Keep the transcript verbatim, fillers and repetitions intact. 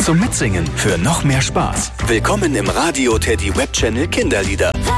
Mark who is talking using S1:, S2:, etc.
S1: zum Mitsingen für noch mehr Spaß. Willkommen im Radio Teddy Webchannel Kinderlieder.